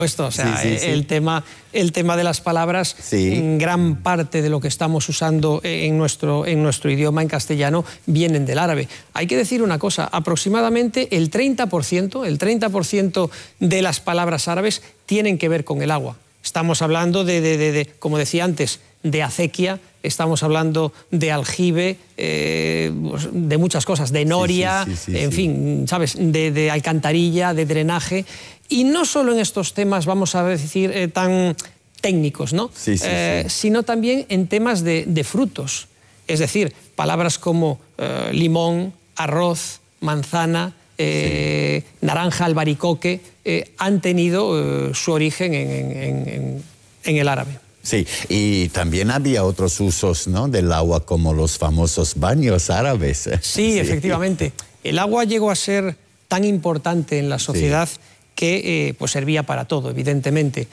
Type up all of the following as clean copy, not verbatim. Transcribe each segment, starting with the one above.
O sea, el tema de las palabras, gran parte de lo que estamos usando en nuestro idioma, en castellano, vienen del árabe. Hay que decir una cosa, aproximadamente el 30% de las palabras árabes tienen que ver con el agua. Estamos hablando como decía antes, de acequia, estamos hablando de aljibe, de muchas cosas, de noria, en fin, ¿sabes? De alcantarilla, de drenaje. Y no solo en estos temas, vamos a decir, tan técnicos, ¿no? Sino también en temas de frutos. Es decir, palabras como limón, arroz, manzana, naranja, albaricoque, han tenido su origen en el árabe. Sí, y también había otros usos, ¿no?, del agua, como los famosos baños árabes. Sí, efectivamente. El agua llegó a ser tan importante en la sociedad que pues servía para todo, evidentemente.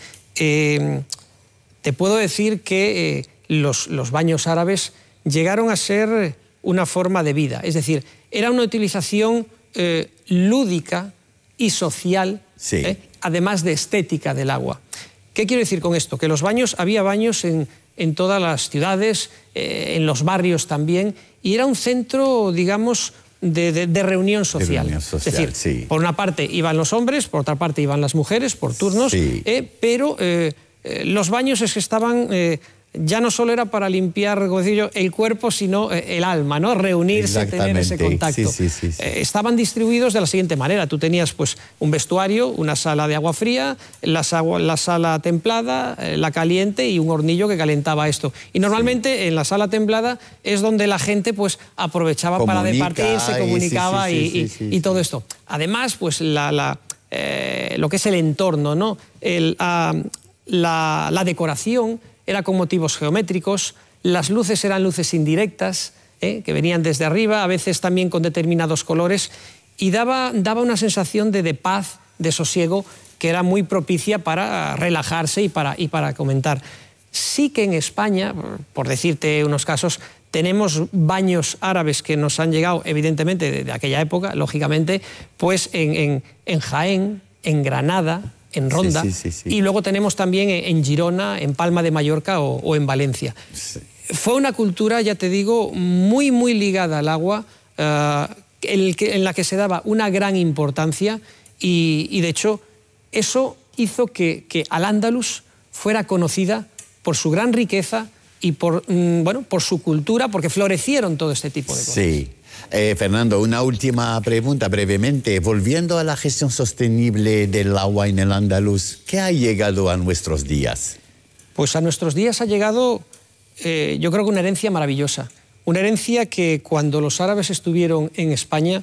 Te puedo decir que los baños árabes llegaron a ser una forma de vida, es decir, era una utilización lúdica y social, además de estética del agua. ¿Qué quiero decir con esto? Que los baños, había baños en todas las ciudades, en los barrios también, y era un centro, digamos, de reunión social. Es decir, por una parte iban los hombres, por otra parte iban las mujeres, por turnos, pero los baños es que estaban... ya no solo era para limpiar, como decía yo, el cuerpo, sino el alma, ¿no? Reunirse, tener ese contacto. Estaban distribuidos de la siguiente manera. Tú tenías pues un vestuario, una sala de agua fría, la sala templada, la caliente y un hornillo que calentaba esto. Y normalmente en la sala templada es donde la gente pues aprovechaba para departir, se comunicaba y todo esto. Además, pues lo que es el entorno, ¿no? La decoración era con motivos geométricos, las luces eran luces indirectas, que venían desde arriba, a veces también con determinados colores, y daba una sensación de paz, de sosiego, que era muy propicia para relajarse y para comentar. Sí que en España, por decirte unos casos, tenemos baños árabes que nos han llegado, evidentemente, de aquella época, lógicamente, pues en Jaén, en Granada, en Ronda, y luego tenemos también en Girona, en Palma de Mallorca o en Valencia. Fue una cultura, ya te digo, muy, muy ligada al agua, en la que se daba una gran importancia y de hecho, eso hizo que Al-Ándalus fuera conocida por su gran riqueza y por su cultura, porque florecieron todo este tipo de cosas. Fernando, una última pregunta brevemente. Volviendo a la gestión sostenible del agua en el Andaluz, ¿qué ha llegado a nuestros días? Pues a nuestros días ha llegado, yo creo que una herencia maravillosa. Una herencia que cuando los árabes estuvieron en España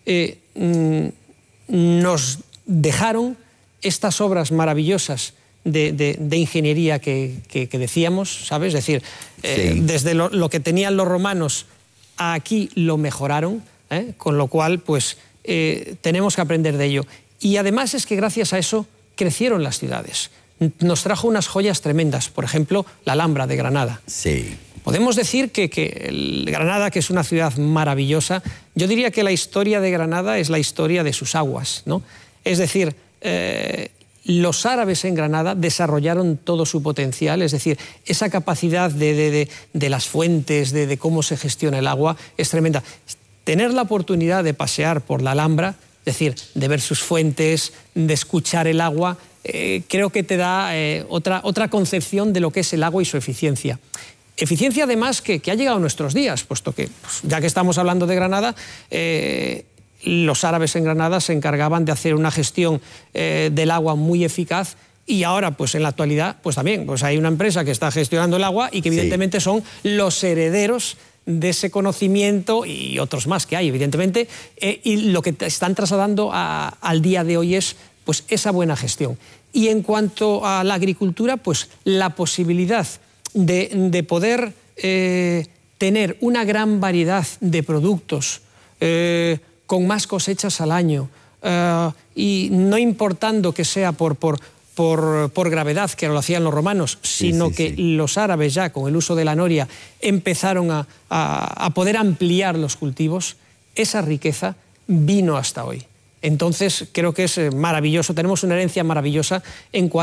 nos dejaron estas obras maravillosas de ingeniería que decíamos, ¿sabes? Es decir, desde lo que tenían los romanos aquí lo mejoraron, con lo cual pues tenemos que aprender de ello. Y además es que gracias a eso crecieron las ciudades. Nos trajo unas joyas tremendas, por ejemplo, la Alhambra de Granada. Podemos decir que Granada, que es una ciudad maravillosa, yo diría que la historia de Granada es la historia de sus aguas, ¿no? Es decir, los árabes en Granada desarrollaron todo su potencial, es decir, esa capacidad de las fuentes, de cómo se gestiona el agua, es tremenda. Tener la oportunidad de pasear por la Alhambra, es decir, de ver sus fuentes, de escuchar el agua, creo que te da otra concepción de lo que es el agua y su eficiencia. Eficiencia además que ha llegado a nuestros días, puesto que, pues, ya que estamos hablando de Granada, los árabes en Granada se encargaban de hacer una gestión del agua muy eficaz y ahora, pues en la actualidad, pues también pues hay una empresa que está gestionando el agua y que evidentemente son los herederos de ese conocimiento y otros más que hay, evidentemente, y lo que están trasladando al día de hoy es pues esa buena gestión. Y en cuanto a la agricultura, pues la posibilidad de poder tener una gran variedad de productos con más cosechas al año y no importando que sea por gravedad, que lo hacían los romanos, sino que los árabes ya con el uso de la noria empezaron a poder ampliar los cultivos, esa riqueza vino hasta hoy. Entonces creo que es maravilloso, tenemos una herencia maravillosa en cuanto